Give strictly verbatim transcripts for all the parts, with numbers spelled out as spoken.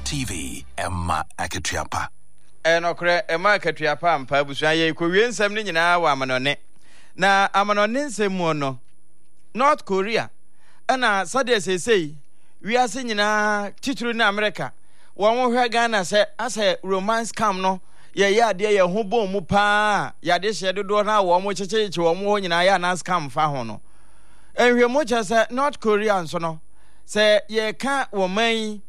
T V Emma Akatuapa. Enokre Emma Akatuapa mpa busua ye kowie nsem ni nyina wa amanone. Na amanone nsem mu no North Korea ana sade sesei wiase nyina tituru na America. Won hwe Ghana se ase romance scam no ye ye ade ye ho bom mu pa ya de hye dodo na wo mo checheche wo mo nyina ya na scam fa ho no. Enhwe mo che se North Korea nso no se ye ka wo man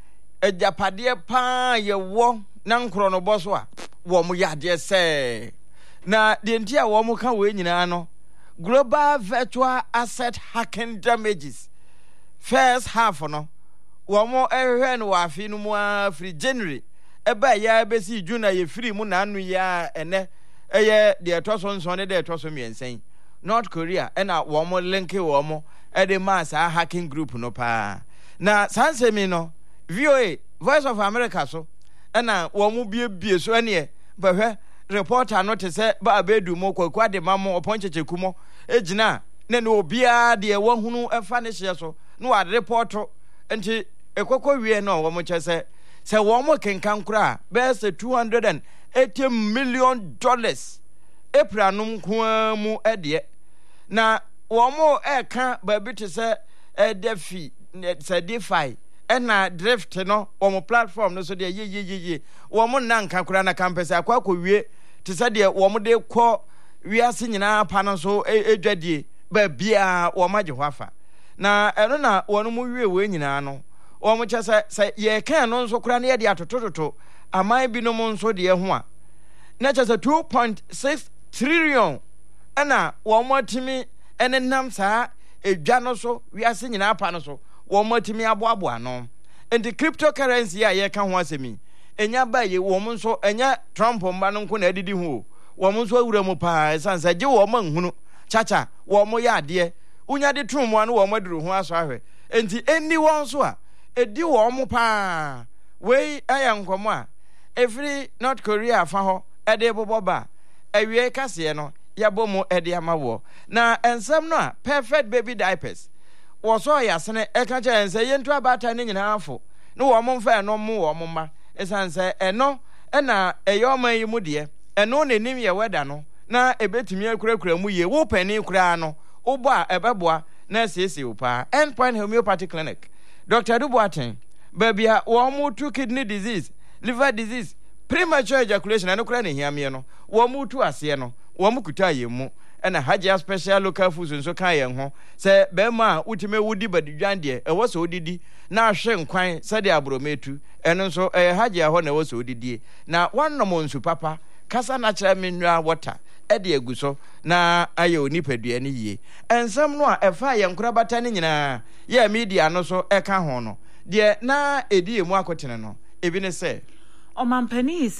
ejapade pa ye wo na nkro no boso a wo mo ya de se na de ntia wo mo ka we nyina no global virtual asset hacking damages first half no wo mo ehwe no wa afi no mu a free January eba ya besi June ye free mu na anu ya ene eye de etoso nso ne de etoso miensen North Korea ena wo mo link wo mo e de mass a hacking group no pa na sansemi no V O A Voice of America so ena wo mo bie bie so ene ba hwe reporter no te se ba abedu mo kwakwa de mamo oponchechekumo mo ejina ne no obia de wo hunu efa ne hye so no wa report enti ekokọ wie no wo mo chese se wo mo kenkan kura be se two hundred eighty million dollars epranum kwa mu ede na wo mo eka ba bi te se edefi se DeFi ena drift no wo mo platform no so de ye ye ye wo mo nanka kura na campus akwa akọwie te se de wo mo de kọ wiase nyina pa no so edwadie ba bia wo magye hwafa na eno na wono mu wie we nyina no wo mo chese se ye kan no nso kura na ye de atotototo aman bi no mo nso de ho a na chese two point six trillion ana wo mo timi ene nam saa edwa no so wiase nyina pa no so wo mo timi aboabo no enti cryptocurrency a ye ka ho asemi enya ba ye wo mo nso enya Trump mba no nko na adidi ho wo mo nso awura mu pa sansa je wo mo nhunu chacha wo mo ya ade unya de trum mo no wo mo duru ho aso ahwe enti eni won so a edi wo mo pa we aya nkomo a every North Korea fa ho ede boboba awie kase no yabo mo ede amawo na ensem no a perfect baby diapers wo so ya sene e ka cha ense yentu abata ne nyina afo no wo mo mfa eno mo wo mo ma esanse eno ena eyoman yi mu de eno ne nim ye weda no na ebetumi akurakura mu ye wo pani kura no obo a ebeboa na sese upa Endpoint Homeopathic Clinic Doctor Duboaten babia wo mu tu kidney disease liver disease premature ejaculation na kura ne hiame no wo mu tu ase no wo mu kuta ye mu ena Hajia special local foods nso kan ye ho se be ma utime wudi badudwan de e wo so odidi na ahwe nkwan se de abrometu eno nso e Hajia ho na wo so odidie na wannom nsu papa kasa natural mineral water e de aguso na aye onipadua ne yie ensam no a efa ye nkura bata ne nyina ye media no so e ka ho no de na edi emu akotene no ebi ne se Omampani